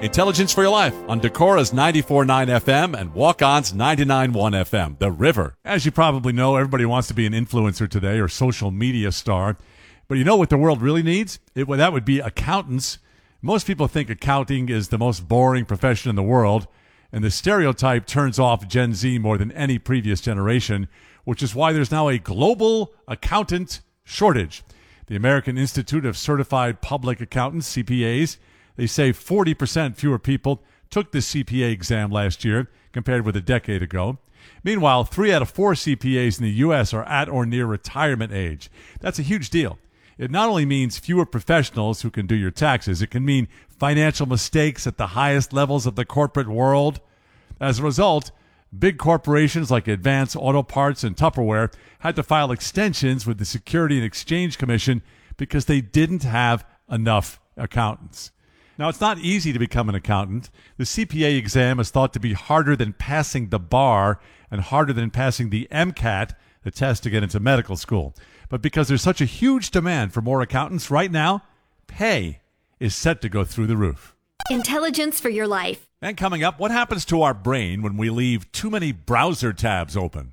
Intelligence for Your Life on Decora's 94.9 FM and Walk-On's 99.1 FM, The River. As you probably know, everybody wants to be an influencer today or social media star. But you know what the world really needs? That would be accountants. Most people think accounting is the most boring profession in the world, and the stereotype turns off Gen Z more than any previous generation, which is why there's now a global accountant shortage. The American Institute of Certified Public Accountants, CPAs, they say 40% fewer people took the CPA exam last year compared with a decade ago. Meanwhile, 3 out of 4 CPAs in the U.S. are at or near retirement age. That's a huge deal. It not only means fewer professionals who can do your taxes, it can mean financial mistakes at the highest levels of the corporate world. As a result, big corporations like Advance Auto Parts and Tupperware had to file extensions with the Security and Exchange Commission because they didn't have enough accountants. Now, it's not easy to become an accountant. The CPA exam is thought to be harder than passing the bar and harder than passing the MCAT, the test to get into medical school. But because there's such a huge demand for more accountants right now, pay is set to go through the roof. Intelligence for Your Life. And coming up, what happens to our brain when we leave too many browser tabs open?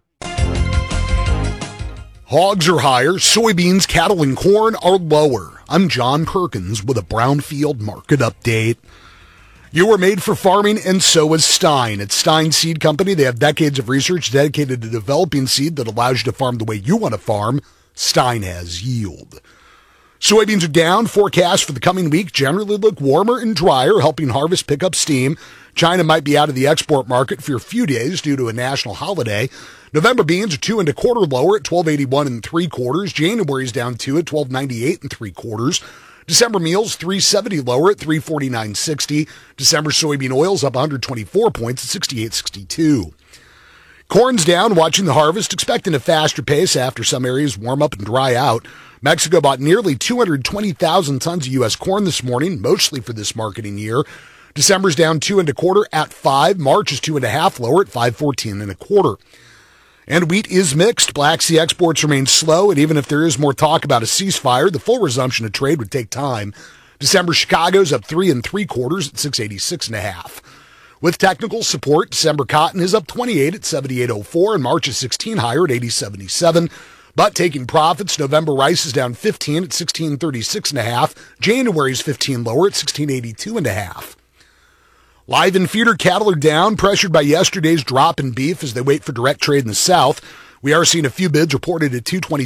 Hogs are higher, soybeans, cattle, and corn are lower. I'm John Perkins with a Brownfield market update. You were made for farming, and so is Stein. At Stein Seed Company, they have decades of research dedicated to developing seed that allows you to farm the way you want to farm. Stein has yield. Soybeans are down. Forecasts for the coming week generally look warmer and drier, helping harvest pick up steam. China might be out of the export market for a few days due to a national holiday. November beans are 2 1/4 lower at 12.81 3/4. January's down 2 at 12.98 3/4. December meals 3.70 lower at 3.49.60. December soybean oils up 124 points at 68.62. Corn's down, watching the harvest, expecting a faster pace after some areas warm up and dry out. Mexico bought nearly 220,000 tons of U.S. corn this morning, mostly for this marketing year. December's down 2 1/4 at 5. March is 2.5 lower at 5.14 1/4. And wheat is mixed. Black Sea exports remain slow, and even if there is more talk about a ceasefire, the full resumption of trade would take time. December Chicago's up 3 3/4 at 686 1/2. With technical support, December cotton is up 28 at 78.04, and March is 16 higher at 80.77. But taking profits, November rice is down 15 at 16.36 1/2. January's 15 lower at 16.82 1/2. Live and feeder cattle are down, pressured by yesterday's drop in beef as they wait for direct trade in the South. We are seeing a few bids reported at 220.